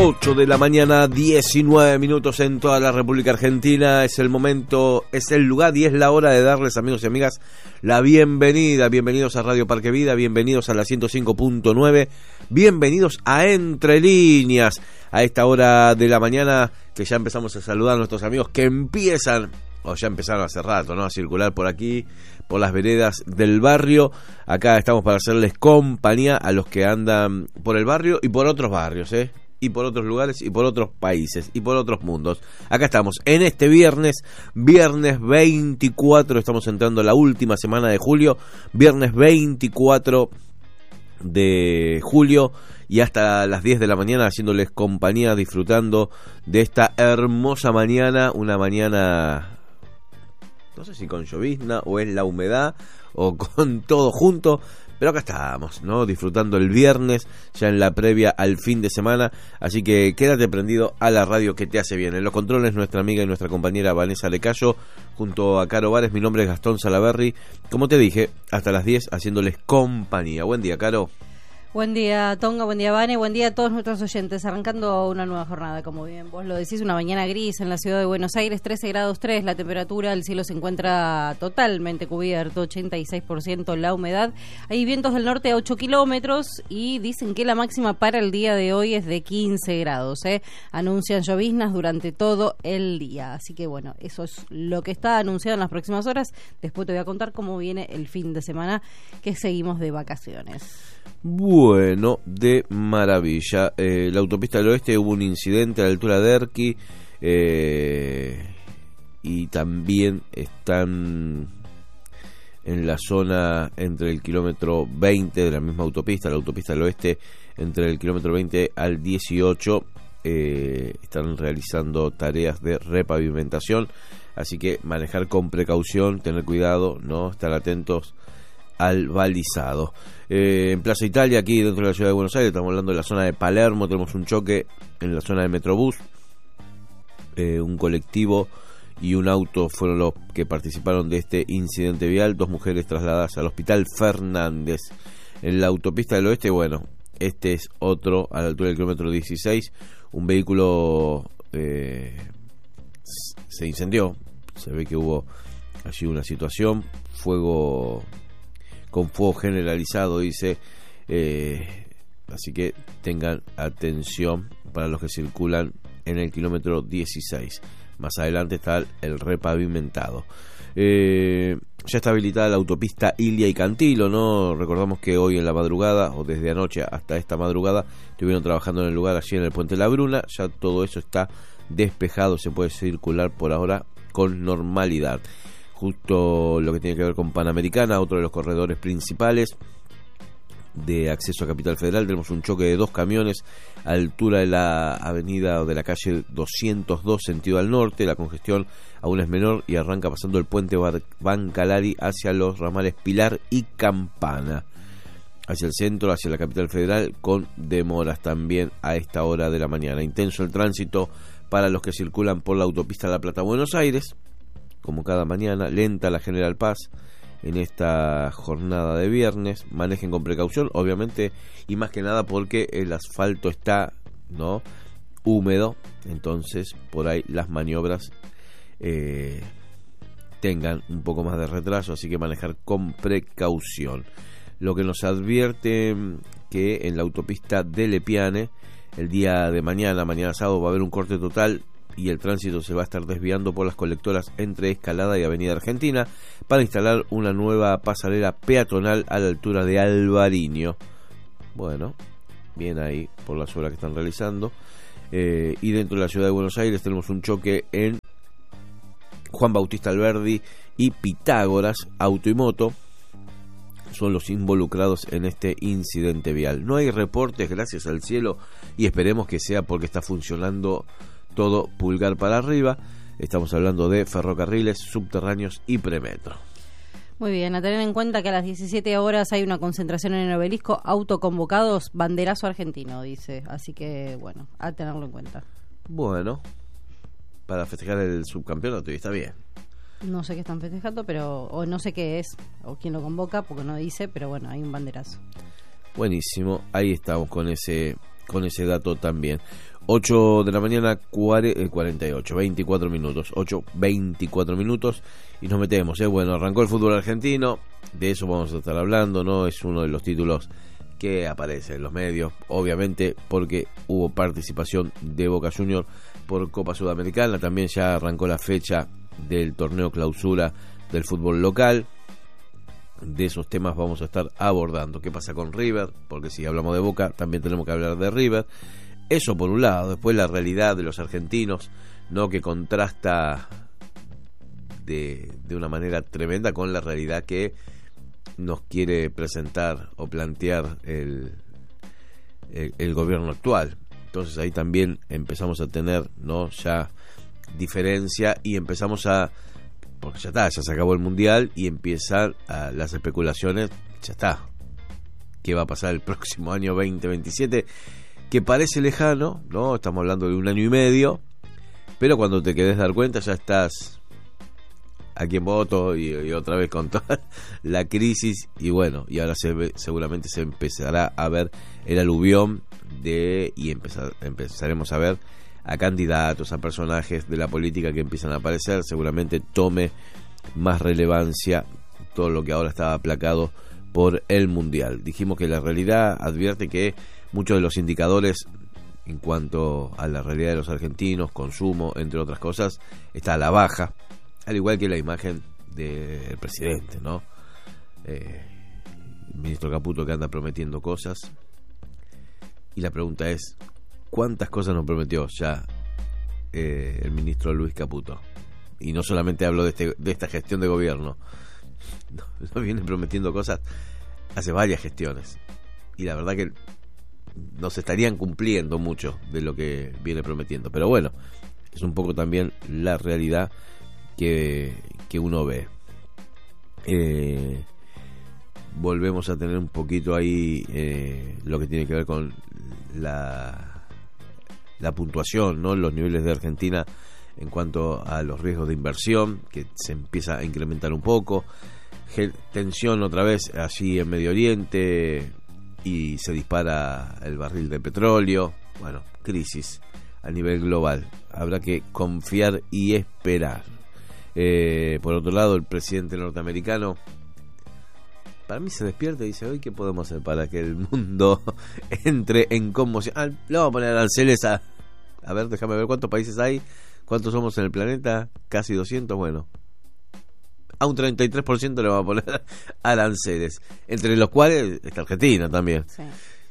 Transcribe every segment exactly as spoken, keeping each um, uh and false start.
ocho de la mañana, diecinueve minutos en toda la República Argentina. Es el momento, es el lugar y es la hora de darles, amigos y amigas, la bienvenida. Bienvenidos a Radio Parque Vida, bienvenidos a la ciento cinco punto nueve, bienvenidos a Entre Líneas. A esta hora de la mañana que ya empezamos a saludar a nuestros amigos que empiezan, o ya empezaron hace rato, ¿no?, a circular por aquí, por las veredas del barrio. Acá estamos para hacerles compañía a los que andan por el barrio y por otros barrios, ¿eh? Y por otros lugares, y por otros países, y por otros mundos. Acá estamos, en este viernes, viernes veinticuatro, estamos entrando a la última semana de julio, viernes veinticuatro de julio, y hasta las diez de la mañana haciéndoles compañía, disfrutando de esta hermosa mañana, una mañana, no sé si con llovizna, o es la humedad, o con todo junto. Pero acá estamos, ¿no?, disfrutando el viernes, ya en la previa al fin de semana. Así que quédate prendido a la radio que te hace bien. En los controles, nuestra amiga y nuestra compañera Vanessa Lecayo, junto a Caro Vares. Mi nombre es Gastón Salaberry. Como te dije, hasta las diez haciéndoles compañía. Buen día, Caro. Buen día, Tonga, buen día, Vane, buen día a todos nuestros oyentes, arrancando una nueva jornada, como bien vos lo decís, una mañana gris en la ciudad de Buenos Aires, trece grados tres, la temperatura, el cielo se encuentra totalmente cubierto, ochenta y seis por ciento la humedad, hay vientos del norte a ocho kilómetros y dicen que la máxima para el día de hoy es de quince grados, ¿eh? Anuncian lloviznas durante todo el día, así que bueno, eso es lo que está anunciado en las próximas horas. Después te voy a contar cómo viene el fin de semana, que seguimos de vacaciones. Bueno, de maravilla. Eh, la autopista del oeste, hubo un incidente a la altura de Erqui, eh, y también están en la zona entre el kilómetro veinte de la misma autopista, la autopista del oeste, entre el kilómetro veinte al dieciocho, eh, están realizando tareas de repavimentación, así que manejar con precaución, tener cuidado, no estar atentos al balizado. Eh, en Plaza Italia, aquí dentro de la ciudad de Buenos Aires, estamos hablando de la zona de Palermo, tenemos un choque en la zona del Metrobús, eh, un colectivo y un auto fueron los que participaron de este incidente vial, dos mujeres trasladadas al Hospital Fernández. En la autopista del oeste, bueno, este es otro, a la altura del kilómetro dieciséis, un vehículo eh, se incendió, se ve que hubo allí una situación, fuego con fuego generalizado, dice, eh, así que tengan atención para los que circulan en el kilómetro dieciséis. Más adelante está el repavimentado. Eh, ya está habilitada la autopista Ilia y Cantilo, ¿no? Recordamos que hoy en la madrugada, o desde anoche hasta esta madrugada, estuvieron trabajando en el lugar allí en el Puente La Bruna. Ya todo eso está despejado, se puede circular por ahora con normalidad. Justo lo que tiene que ver con Panamericana, otro de los corredores principales de acceso a Capital Federal, tenemos un choque de dos camiones a altura de la avenida o de la calle doscientos dos sentido al norte. La congestión aún es menor y arranca pasando el puente Bancalari hacia los ramales Pilar y Campana, hacia el centro, hacia la Capital Federal, con demoras también a esta hora de la mañana. Intenso el tránsito para los que circulan por la autopista La Plata Buenos Aires, como cada mañana, lenta la General Paz en esta jornada de viernes. Manejen con precaución, obviamente, y más que nada porque el asfalto está, ¿no?, húmedo, entonces por ahí las maniobras eh, tengan un poco más de retraso, así que manejar con precaución. Lo que nos advierte que en la autopista de Lepiane, el día de mañana, mañana sábado, va a haber un corte total y el tránsito se va a estar desviando por las colectoras entre Escalada y Avenida Argentina para instalar una nueva pasarela peatonal a la altura de Alvariño. Bueno, bien ahí por las obras que están realizando. Eh, y dentro de la ciudad de Buenos Aires tenemos un choque en Juan Bautista Alberdi y Pitágoras. Auto y moto son los involucrados en este incidente vial. No hay reportes, gracias al cielo, y esperemos que sea porque está funcionando todo pulgar para arriba. Estamos hablando de ferrocarriles, subterráneos y premetro. Muy bien, a tener en cuenta que a las diecisiete horas hay una concentración en el Obelisco, autoconvocados, banderazo argentino, dice. Así que, bueno, a tenerlo en cuenta. Bueno, para festejar el subcampeonato, y está bien. No sé qué están festejando, pero o no sé qué es, o quién lo convoca, porque no dice, pero bueno, hay un banderazo. Buenísimo, ahí estamos con ese con ese dato también. ocho de la mañana, cuarenta y ocho, veinticuatro minutos, ocho, veinticuatro minutos, y nos metemos, ¿eh? Bueno, arrancó el fútbol argentino, de eso vamos a estar hablando, ¿no? Es uno de los títulos que aparece en los medios, obviamente porque hubo participación de Boca Juniors por Copa Sudamericana, también ya arrancó la fecha del torneo clausura del fútbol local. De esos temas vamos a estar abordando. ¿Qué pasa con River? Porque si hablamos de Boca, también tenemos que hablar de River. Eso por un lado. Después la realidad de los argentinos, ¿no? Que contrasta de, de una manera tremenda con la realidad que nos quiere presentar o plantear el, el, el gobierno actual. Entonces ahí también empezamos a tener, ¿no? Ya diferencia y empezamos a... Porque ya está, ya se acabó el mundial y empiezan a, las especulaciones, ya está. ¿Qué va a pasar el próximo año veinte veintisiete? Que parece lejano, ¿no? Estamos hablando de un año y medio, pero cuando te querés dar cuenta ya estás aquí en voto y, y otra vez con toda la crisis y bueno, y ahora se ve, seguramente se empezará a ver el aluvión de y empezar, empezaremos a ver a candidatos, a personajes de la política que empiezan a aparecer, seguramente tome más relevancia todo lo que ahora está aplacado por el Mundial. Dijimos que la realidad advierte que muchos de los indicadores en cuanto a la realidad de los argentinos, consumo, entre otras cosas, está a la baja, al igual que la imagen del presidente, ¿no? Eh, el ministro Caputo que anda prometiendo cosas, y la pregunta es, ¿cuántas cosas nos prometió ya eh, el ministro Luis Caputo? Y no solamente hablo de, este, de esta gestión de gobierno, no, no viene prometiendo cosas hace varias gestiones. Y la verdad que no se estarían cumpliendo mucho de lo que viene prometiendo. Pero bueno, es un poco también la realidad que, que uno ve. Eh, volvemos a tener un poquito ahí eh, lo que tiene que ver con la... la puntuación, ¿no? Los niveles de Argentina en cuanto a los riesgos de inversión, que se empieza a incrementar un poco, tensión otra vez allí en Medio Oriente y se dispara el barril de petróleo, bueno, crisis a nivel global, habrá que confiar y esperar. Eh, por otro lado, el presidente norteamericano para mí se despierta y dice, hoy qué podemos hacer para que el mundo entre en conmoción. Ah, le vamos a poner aranceles a... A ver, déjame ver cuántos países hay, cuántos somos en el planeta, casi doscientos, bueno. A un treinta y tres por ciento le vamos a poner aranceles, entre los cuales está Argentina también. Sí.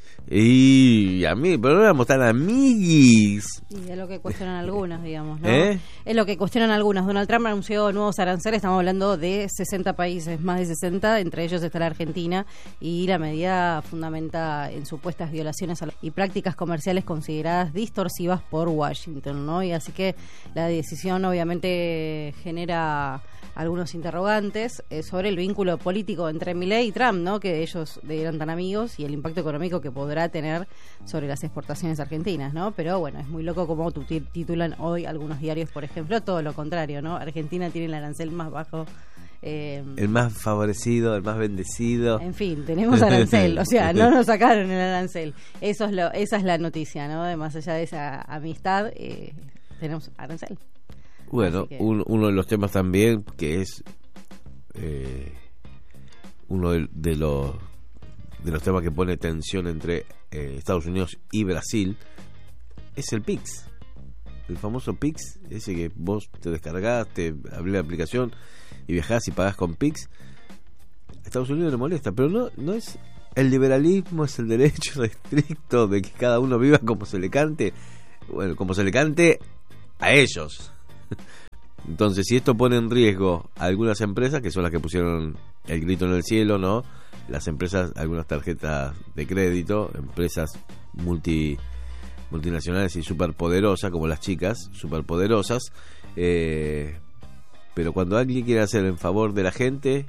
Y a mí, pero no éramos tan amiguis. Y es lo que cuestionan algunos, digamos, ¿no? ¿Eh? Es lo que cuestionan algunos. Donald Trump anunció nuevos aranceles, estamos hablando de sesenta países, más de sesenta, entre ellos está la Argentina, y la medida fundamenta en supuestas violaciones a la, y prácticas comerciales consideradas distorsivas por Washington, ¿no? Y así que la decisión obviamente genera algunos interrogantes eh, sobre el vínculo político entre Milei y Trump, ¿no? Que ellos eran tan amigos, y el impacto económico que podrá tener sobre las exportaciones argentinas, ¿no? Pero bueno, es muy loco como titulan hoy algunos diarios, por ejemplo, todo lo contrario, ¿no? Argentina tiene el arancel más bajo. Eh, el más favorecido, el más bendecido. En fin, tenemos arancel, o sea, no nos sacaron el arancel. Eso es lo, esa es la noticia, ¿no? De más allá de esa amistad, eh, tenemos arancel. Bueno, que... un, uno de los temas también que es eh, uno de, de los de los temas que pone tensión entre eh, Estados Unidos y Brasil es el Pix, el famoso Pix, ese que vos te descargás, te abrís la aplicación y viajás y pagás con Pix. A Estados Unidos le molesta, pero no no es el liberalismo, es el derecho estricto de que cada uno viva como se le cante, bueno, como se le cante a ellos. Entonces, si esto pone en riesgo a algunas empresas, que son las que pusieron el grito en el cielo, ¿no? Las empresas, algunas tarjetas de crédito, empresas multi multinacionales y superpoderosas, como las chicas, superpoderosas, eh, pero cuando alguien quiere hacer en favor de la gente,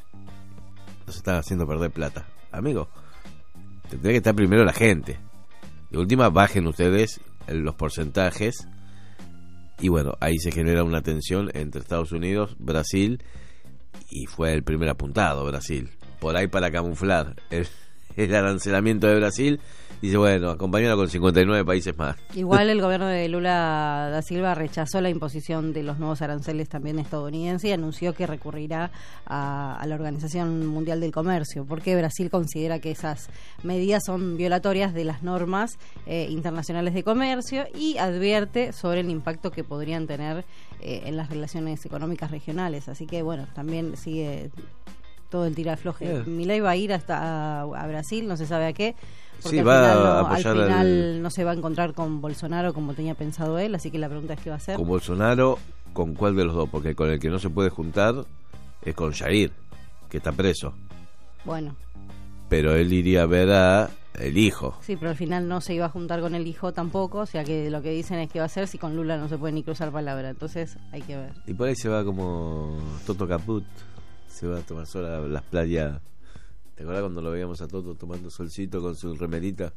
nos están haciendo perder plata. Amigo, tendría que estar primero la gente. De última, bajen ustedes los porcentajes. Y bueno, ahí se genera una tensión entre Estados Unidos, Brasil, y fue el primer apuntado Brasil. Por ahí para camuflar el, el arancelamiento de Brasil, Dice, bueno, acompañado con cincuenta y nueve países más. Igual el gobierno de Lula da Silva rechazó la imposición de los nuevos aranceles también estadounidenses y anunció que recurrirá a, a la Organización Mundial del Comercio, porque Brasil considera que esas medidas son violatorias de las normas eh, internacionales de comercio y advierte sobre el impacto que podrían tener eh, en las relaciones económicas regionales. Así que, bueno, también sigue todo el tira-afloje. Yeah. Milei va a ir hasta a, a Brasil, no se sabe a qué. Porque sí, al va final, a no, apoyar al final al... no se va a encontrar con Bolsonaro como tenía pensado él, así que la pregunta es qué va a hacer. ¿Con Bolsonaro? ¿Con cuál de los dos? Porque con el que no se puede juntar es con Jair, que está preso. Bueno. Pero él iría a ver a el hijo. Sí, pero al final no se iba a juntar con el hijo tampoco, o sea que lo que dicen es que va a hacer si con Lula no se puede ni cruzar palabra, entonces hay que ver. Y por ahí se va como Toto Caput, se va a tomar sol a las playas. ¿Te acuerdas cuando lo veíamos a Toto tomando solcito con su remerita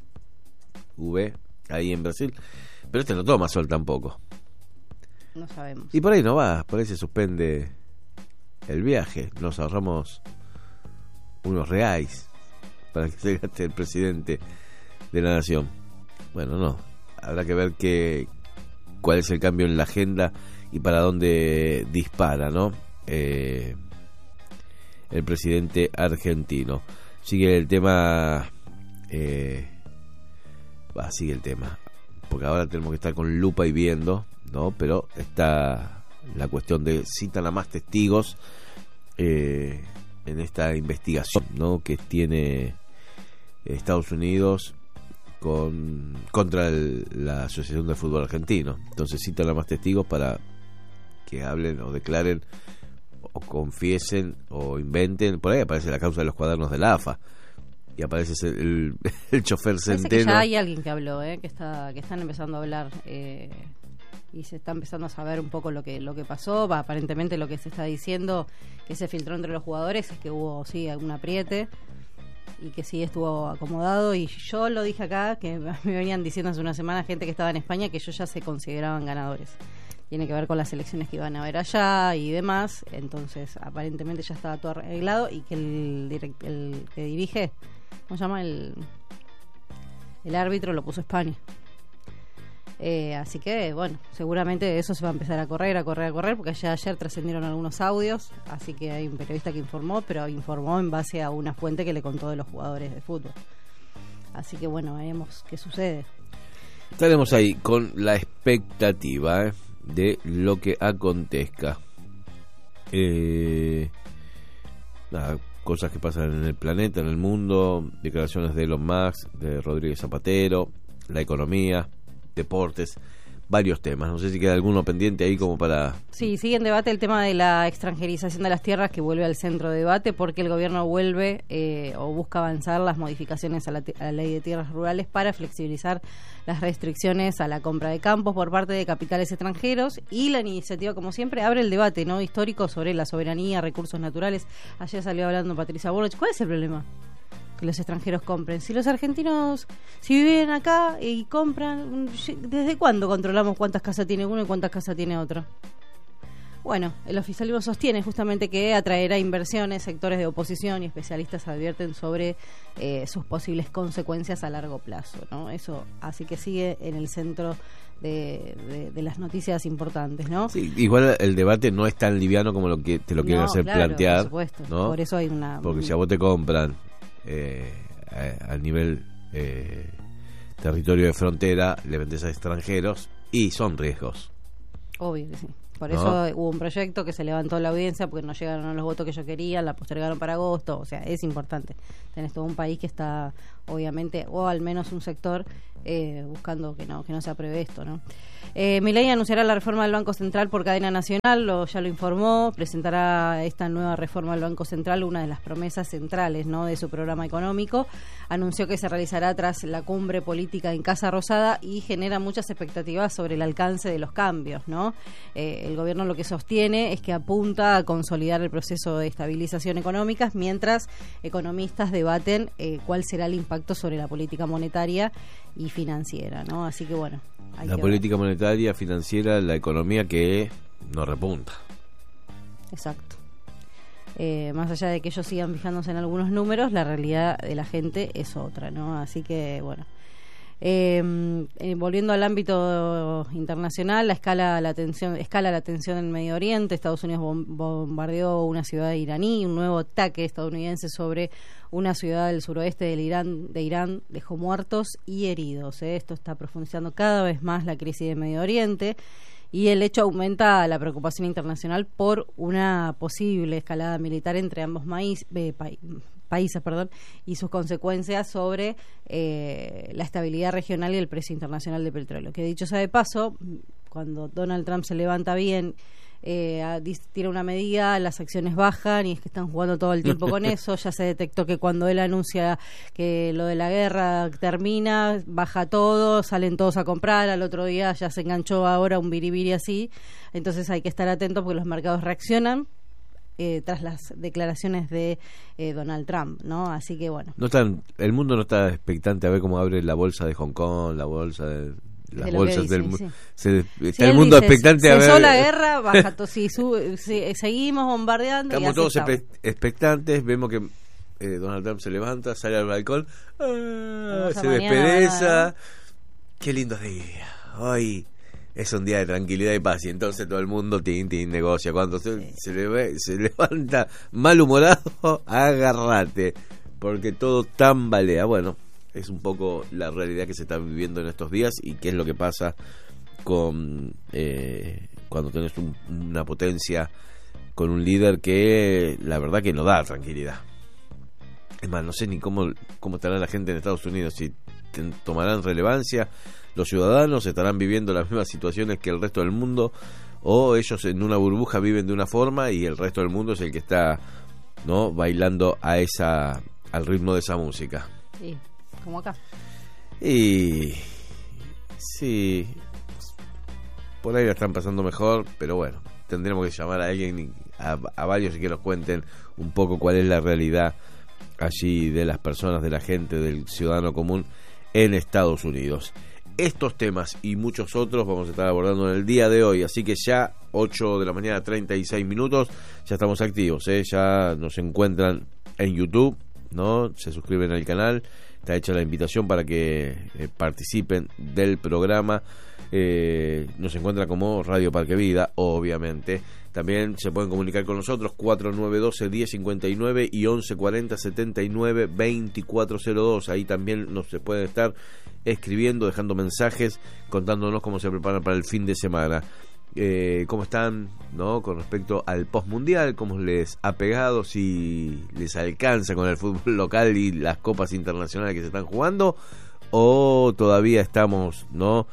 V ahí en Brasil? Pero este no toma sol tampoco. No sabemos. Y por ahí no va, por ahí se suspende el viaje. Nos ahorramos unos reais para que se gaste el presidente de la nación. Bueno, no. Habrá que ver qué, cuál es el cambio en la agenda y para dónde dispara, ¿no? Eh... el presidente argentino. Sigue el tema eh, va, sigue el tema porque ahora tenemos que estar con lupa y viendo, ¿no? Pero está la cuestión de citan a más testigos eh, en esta investigación, ¿no? Que tiene Estados Unidos con contra el, la Asociación de Fútbol Argentino. Entonces citan a más testigos para que hablen o declaren o confiesen o inventen. Por ahí aparece la causa de los cuadernos de la A F A y aparece el, el, el chofer Centeno. Parece que ya hay alguien que habló, ¿eh? que está que están empezando a hablar eh, y se está empezando a saber un poco lo que lo que pasó. Va, aparentemente lo que se está diciendo que se filtró entre los jugadores es que hubo sí algún apriete y que sí estuvo acomodado, y yo lo dije acá, que me venían diciendo hace una semana gente que estaba en España que ellos ya se consideraban ganadores. Tiene que ver con las elecciones que iban a haber allá y demás, entonces aparentemente ya estaba todo arreglado y que el, direct, el que dirige, ¿cómo se llama? El, el árbitro lo puso España. Eh, así que, bueno, seguramente eso se va a empezar a correr, a correr, a correr, porque ya ayer trascendieron algunos audios, así que hay un periodista que informó, pero informó en base a una fuente que le contó de los jugadores de fútbol. Así que, bueno, veremos qué sucede. Estaremos ahí con la expectativa, ¿eh? de lo que acontezca. Eh, nada, cosas que pasan en el planeta, en el mundo, declaraciones de Elon Musk, de Rodríguez Zapatero, la economía, deportes, varios temas. No sé si queda alguno pendiente ahí como para... Sí, sigue en debate el tema de la extranjerización de las tierras, que vuelve al centro de debate porque el gobierno vuelve eh, o busca avanzar las modificaciones a la, a la ley de tierras rurales para flexibilizar las restricciones a la compra de campos por parte de capitales extranjeros, y la iniciativa, como siempre, abre el debate no histórico sobre la soberanía, recursos naturales. Ayer salió hablando Patricia Bullrich. ¿Cuál es el problema? Que los extranjeros compren. Si los argentinos, si viven acá y compran, ¿desde cuándo controlamos cuántas casas tiene uno y cuántas casas tiene otro? Bueno, el oficialismo sostiene justamente que atraerá inversiones, sectores de oposición y especialistas advierten sobre eh, sus posibles consecuencias a largo plazo, ¿no? Eso, así que sigue en el centro de, de, de las noticias importantes, ¿no? Sí, igual el debate no es tan liviano como lo que te lo quieren no, hacer claro, plantear, por supuesto, ¿no? Por eso hay una... Porque si a vos te compran eh, a, a nivel eh, territorio de frontera, le vendes a extranjeros y son riesgos. Obvio que sí. Por ¿No? eso hubo un proyecto que se levantó la audiencia porque no llegaron a los votos que ellos querían, la postergaron para agosto. O sea, es importante. Tenés todo un país que está, obviamente, o al menos un sector eh, buscando que no que no se apruebe esto, ¿no? Eh, Milei anunciará la reforma del Banco Central por cadena nacional, lo, ya lo informó, presentará esta nueva reforma del Banco Central, una de las promesas centrales, ¿no?, de su programa económico. Anunció que se realizará tras la cumbre política en Casa Rosada y genera muchas expectativas sobre el alcance de los cambios, ¿no? Eh, el gobierno lo que sostiene es que apunta a consolidar el proceso de estabilización económica, mientras economistas debaten eh, cuál será el impacto sobre la política monetaria y financiera, ¿no? Así que bueno, hay la que política ver. monetaria, financiera, la economía que no repunta. Exacto. Eh, más allá de que ellos sigan fijándose en algunos números, la realidad de la gente es otra, ¿no? Así que bueno, Eh, eh, volviendo al ámbito internacional, la escala la tensión, escala la tensión en Medio Oriente. Estados Unidos bom- bombardeó una ciudad iraní. Un nuevo ataque estadounidense sobre una ciudad del suroeste del Irán, de Irán dejó muertos y heridos. ¿eh? Esto está profundizando cada vez más la crisis de Medio Oriente. Y el hecho aumenta la preocupación internacional por una posible escalada militar entre ambos maíz, eh, pa, países perdón, y sus consecuencias sobre eh, la estabilidad regional y el precio internacional de petróleo. Que dicho sea de paso, cuando Donald Trump se levanta bien, eh, tira una medida, las acciones bajan y es que están jugando todo el tiempo con eso. Ya se detectó que cuando él anuncia que lo de la guerra termina, baja todo, salen todos a comprar, al otro día ya se enganchó ahora un biribiri así. Entonces hay que estar atentos porque los mercados reaccionan eh, tras las declaraciones de eh, Donald Trump, ¿no? Así que bueno. No están, el mundo no está expectante a ver cómo abre la bolsa de Hong Kong, la bolsa de... las de bolsas dice, del mundo. Sí. Se, está sí, el mundo dice, expectante a ver. Cesó la guerra, baja to, sí, sube, sí, seguimos bombardeando. Estamos y todos estamos. expectantes, vemos que eh, Donald Trump se levanta, sale al balcón, ah, se mañana, despedeza. Qué lindo día. Hoy es un día de tranquilidad y paz. Y entonces todo el mundo tin, tin, negocia. Cuando se, sí. se, le, se levanta malhumorado, agárrate. Porque todo tambalea. Bueno, es un poco la realidad que se está viviendo en estos días y qué es lo que pasa con eh, cuando tenés un, una potencia con un líder que la verdad que no da tranquilidad. Es más, no sé ni cómo, cómo estará la gente en Estados Unidos, si te, tomarán relevancia, los ciudadanos estarán viviendo las mismas situaciones que el resto del mundo, o ellos en una burbuja viven de una forma y el resto del mundo es el que está, ¿no?, bailando a esa al ritmo de esa música. Sí. Como acá. Y sí, por ahí la están pasando mejor, pero bueno, tendremos que llamar a alguien, a, a varios, y que nos cuenten un poco cuál es la realidad allí de las personas, de la gente, del ciudadano común en Estados Unidos. Estos temas y muchos otros vamos a estar abordando en el día de hoy, así que ya ocho de la mañana, treinta y seis minutos, ya estamos activos, ¿eh? Ya nos encuentran en YouTube, ¿no? Se suscriben al canal. Está hecha la invitación para que eh, participen del programa. Eh, nos encuentra como Radio Parque Vida, obviamente. También se pueden comunicar con nosotros cuatro nueve uno dos, uno cero cinco nueve y once cuarenta, setenta y nueve, veinticuatro cero dos. Ahí también nos se pueden estar escribiendo, dejando mensajes, contándonos cómo se preparan para el fin de semana. Eh, cómo están, ¿no?, con respecto al postmundial, cómo les ha pegado, si les alcanza con el fútbol local y las copas internacionales que se están jugando, o todavía estamos, ¿no?,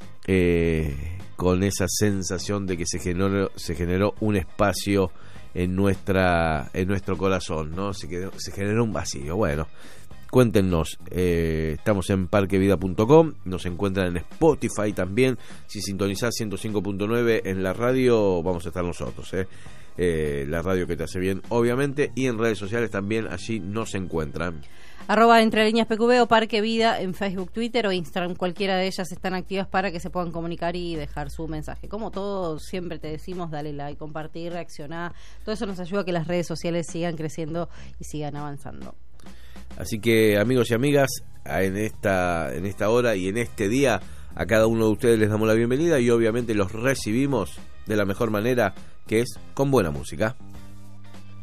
eh, con esa sensación de que se generó, se generó un espacio en nuestra en nuestro corazón, ¿no? Se, quedó, se generó un vacío. Bueno, cuéntenos, eh, estamos en parque vida punto com, nos encuentran en Spotify también. Si sintonizás ciento cinco punto nueve en la radio, vamos a estar nosotros, ¿eh? Eh, la radio que te hace bien, obviamente, y en redes sociales también, allí nos encuentran. Arroba Entre Líneas P Q B o Parque Vida en Facebook, Twitter o Instagram, cualquiera de ellas están activas para que se puedan comunicar y dejar su mensaje. Como todos siempre te decimos, dale like, compartir, reaccionar, todo eso nos ayuda a que las redes sociales sigan creciendo y sigan avanzando. Así que, amigos y amigas, en esta en esta hora y en este día, a cada uno de ustedes les damos la bienvenida y obviamente los recibimos de la mejor manera, que es con buena música.